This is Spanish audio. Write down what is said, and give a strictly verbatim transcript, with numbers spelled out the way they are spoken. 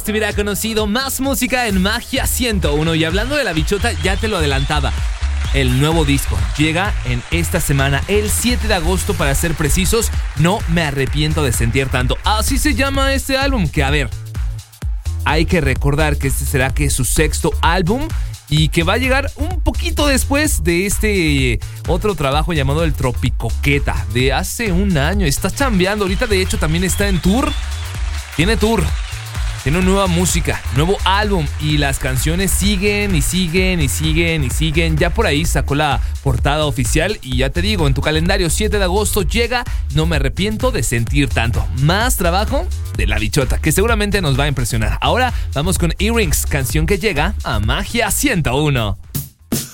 Se hubiera conocido más música en Magia ciento uno. Y hablando de La Bichota, ya te lo adelantaba. El nuevo disco llega en esta semana, el siete de agosto para ser precisos. No me arrepiento de sentir tanto. Así se llama este álbum, que a ver, hay que recordar que este será que su sexto álbum y que va a llegar un poquito después de este otro trabajo llamado El Tropicoqueta de hace un año. Está chambeando, ahorita de hecho también está en tour. Tiene tour. Tiene nueva música, nuevo álbum y las canciones siguen y siguen y siguen y siguen. Ya por ahí sacó la portada oficial y ya te digo, en tu calendario siete de agosto llega No me arrepiento de sentir tanto. Más trabajo de La Bichota, que seguramente nos va a impresionar. Ahora vamos con Earrings, canción que llega a Magia ciento uno.